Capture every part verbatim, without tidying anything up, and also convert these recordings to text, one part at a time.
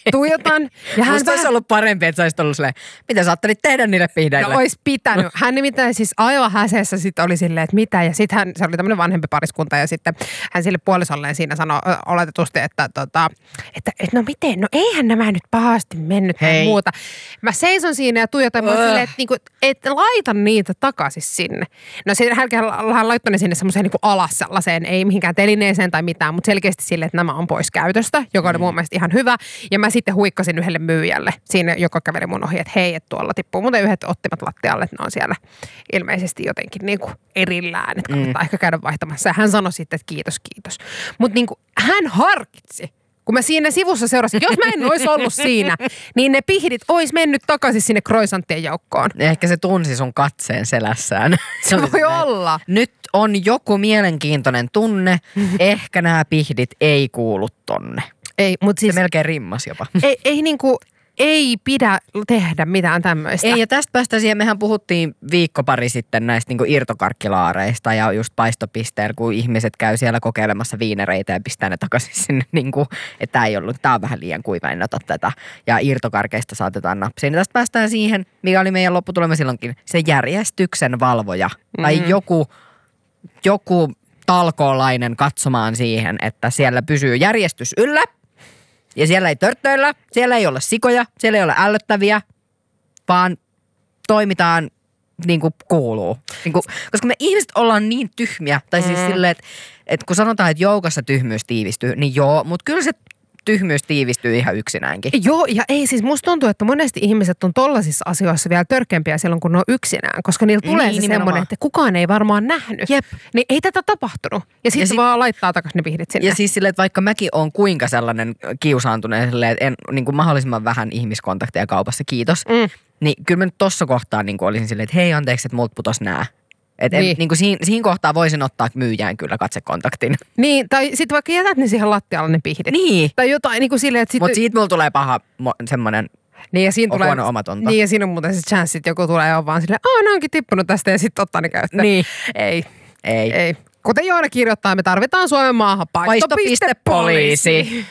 tuijotan. Ja hän Musta olisi ollut parempi, että sä olisit ollut silleen, mitä sä ajattelit tehdä niille pihdeille? No olisi pitänyt. Hän nimittäin siis aivan häseessä sitten oli silleen, että mitä. Ja sitten hän, se oli tämmöinen vanhempi pariskunta ja sitten hän sille puolisolleen siinä sanoi ö, oletetusti, että, tota, että, että no miten, no eihän nämä nyt pahasti mennyt tai muuta. Mä seison siinä ja tuijotan, uh. silleen, että, niinku, että laita niitä takaisin sinne. No sitten hän, hän laittoi ne sinne semmoiseen niinku alas sellaiseen, ei mihinkään telineeseen tai mitään, mutta selkeästi silleen, että nämä on pois käytöstä, joka oli mun mielestä ihan hyvä. Ja mä sitten huikkasin yhdelle myyjälle siinä, joka käveli mun ohi, että hei, että tuolla tippuu muuten yhdet ottimat lattialle, että ne on siellä ilmeisesti jotenkin niinku erillään, että kannattaa mm. ehkä käydä vaihtamassa. Ja hän sanoi sitten, että kiitos, kiitos. Mutta niinku hän harkitsi. Kun mä siinä sivussa seurasin, jos mä en olisi ollut siinä, niin ne pihdit olisi mennyt takaisin sinne croissanttien joukkoon. Ehkä se tunsi sun katseen selässään. Se voi olla. Nyt on joku mielenkiintoinen tunne, ehkä nämä pihdit ei kuulu tonne. Ei, mutta siis... Se melkein rimmas jopa. Ei, ei niinku... Ei pidä tehdä mitään tämmöistä. Ei, ja tästä päästä siihen, mehän puhuttiin viikko pari sitten näistä niin kuin irtokarkkilaareista ja just paistopisteellä, kun ihmiset käy siellä kokeilemassa viinereitä ja pistää ne takaisin sinne, niin kuin, että tämä ei ollut, tämä on vähän liian kuiva, en ota tätä. Ja irtokarkeista saatetaan napsiin. Ja tästä päästään siihen, mikä oli meidän lopputulema silloinkin, se järjestyksen valvoja tai mm-hmm. joku, joku talkoolainen katsomaan siihen, että siellä pysyy järjestys yllä. Ja siellä ei törttöillä, siellä ei olla sikoja, siellä ei ole ällöttäviä, vaan toimitaan niin kuin kuuluu. Niin kuin, koska me ihmiset ollaan niin tyhmiä, tai siis mm. silleen, että, että kun sanotaan, että joukossa tyhmyys tiivistyy, niin joo, mutta kyllä se tyhmyys tiivistyy ihan yksinäänkin. Joo, ja ei siis musta tuntuu, että monesti ihmiset on tollasissa asioissa vielä törkeämpiä silloin, kun ne on yksinään, koska niillä tulee niin, se semmoinen, että kukaan ei varmaan nähnyt. Jep. Niin ei tätä tapahtunut. Ja sitten si- vaan laittaa takaisin ne pihdit sinne. Ja siis silleen, että vaikka mäkin on kuinka sellainen kiusaantuneen, silleen, että en niin kuin mahdollisimman vähän ihmiskontakteja kaupassa, kiitos. Mm. Niin kyllä mä nyt tossa kohtaa niin kuin olisin silleen, että hei anteeksi, että multa putos nää. Että niin. niin siinä, siinä kohtaa voisin ottaa myyjään kyllä katsekontaktin. Niin, tai sitten vaikka jätät ne siihen lattialle ne pihdit. Niin. Tai jotain niin kuin silleen, että... Sit... Mutta siitä mulla tulee paha semmoinen niin, ja siinä tulee, huono omatonta. Niin, ja siinä on muuten se chance, että joku tulee ja on vaan silleen, aah, ne onkin tippunut tästä ja sitten ottaa ne käyttöön. Niin. Ei. Ei. Ei. Kuten Joona kirjoittaa, me tarvitaan Suomen maahan paistopistepoliisi.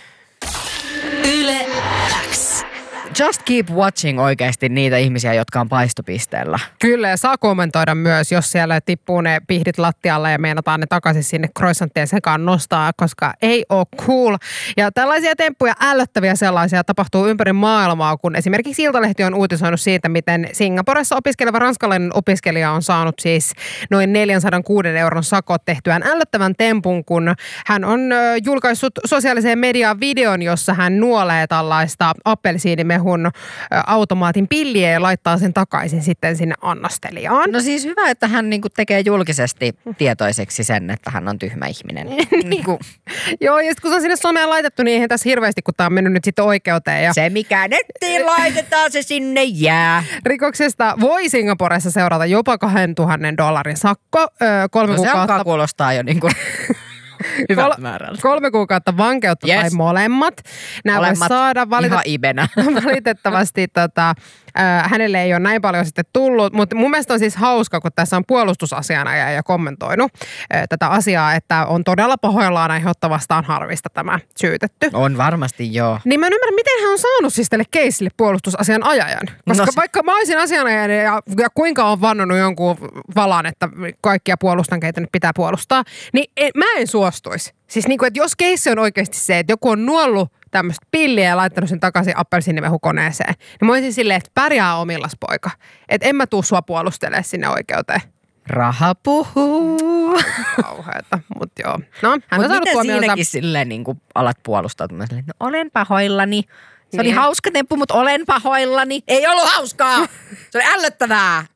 Yle X. Just keep watching oikeasti niitä ihmisiä, jotka on paistopisteellä. Kyllä, ja saa kommentoida myös, jos siellä tippuu ne pihdit lattialle ja meinataan ne takaisin sinne croissanttien sekaan nostaa, koska ei ole cool. Ja tällaisia temppuja, ällöttäviä sellaisia, tapahtuu ympäri maailmaa, kun esimerkiksi Iltalehti on uutisoinut siitä, miten Singaporessa opiskeleva ranskalainen opiskelija on saanut siis noin neljäsataakuusi euron sakot tehtyään ällöttävän tempun, kun hän on julkaissut sosiaaliseen mediaan videon, jossa hän nuolee tällaista appelsiinimehua hun automaatin pilliä ja laittaa sen takaisin sitten sinne annostelijaan. No siis hyvä, että hän niinku tekee julkisesti tietoiseksi sen, että hän on tyhmä ihminen. niinku. Joo, ja sitten kun se on sinne someen laitettu, niin eihän tässä hirveästi, kun tämä on mennyt nyt sitten oikeuteen. Ja se, mikä nettiin laitetaan, se sinne jää. Rikoksesta voi Singaporessa seurata jopa kahdentuhannen dollarin sakko. Öö, kolme no kuukautta. Se alkaa kuulostaa jo niin kuin... Hyvältä määrältä. Kolme kuukautta vankeutta yes. tai molemmat. Nämä molemmat saada valit- ihan ibenä. valitettavasti tota, äh, hänelle ei ole näin paljon sitten tullut, mutta mun mielestä on siis hauska, kun tässä on puolustusasianajaja kommentoinut äh, tätä asiaa, että on todella pahoillaan aiheuttavastaan harvista tämä syytetty. On varmasti joo. Niin mä en ymmärrä, miten hän on saanut siis tälle keisille puolustusasianajajan. Koska no, vaikka mä olisin asianajaja ja, ja kuinka on vannonut jonkun valan, että kaikkia puolustan, keitä nyt pitää puolustaa, niin en, mä en suostuisi. Siis niin kuin, että jos keissi on oikeasti se, että joku on nuollut tämmöistä pilliä ja laittanut sen takaisin appelsiinimehukoneeseen, niin mä olisin silleen, että pärjää omillas poika. Että en mä tuu sua puolustelemaan sinne oikeuteen. Raha puhuu. Kauheeta, mutta joo. No, hän mut on saanut tuomionsa. Mutta siinäkin silleen niin kuin alat puolustautumaan silleen, no olen pahoillani. Se niin. oli hauska temppu, mutta olen pahoillani. Ei ollut hauskaa. Se oli ällöttävää.